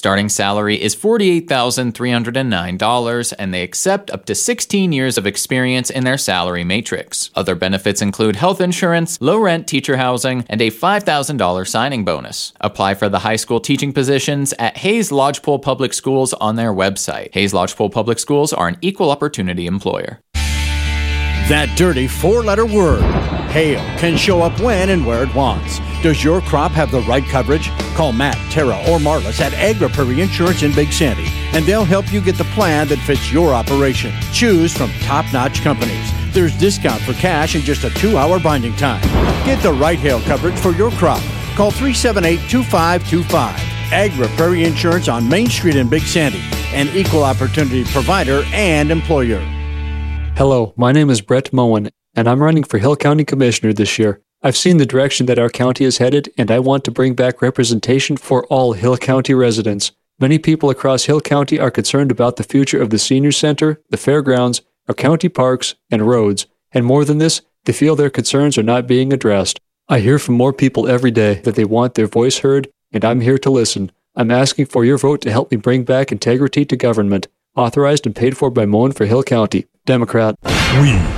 Starting salary is $48,309, and they accept up to 16 years of experience in their salary matrix. Other benefits include health insurance, low-rent teacher housing, and a $5,000 signing bonus. Apply for the high school teaching positions at Hayes Lodgepole Public Schools on their website. Hayes Lodgepole Public Schools are an equal opportunity employer. That dirty four-letter word, hail, can show up when and where it wants. Does your crop have the right coverage? Call Matt, Tara, or Marlis at Agri-Prairie Insurance in Big Sandy, and they'll help you get the plan that fits your operation. Choose from top-notch companies. There's discount for cash and just a 2-hour binding time. Get the right hail coverage for your crop. Call 378-2525. Agri-Prairie Insurance on Main Street in Big Sandy, an equal opportunity provider and employer. Hello, my name is Brett Moen, and I'm running for Hill County Commissioner this year. I've seen the direction that our county is headed, and I want to bring back representation for all Hill County residents. Many people across Hill County are concerned about the future of the senior center, the fairgrounds, our county parks, and roads. And more than this, they feel their concerns are not being addressed. I hear from more people every day that they want their voice heard, and I'm here to listen. I'm asking for your vote to help me bring back integrity to government. Authorized and paid for by Moen for Hill County. Democrat.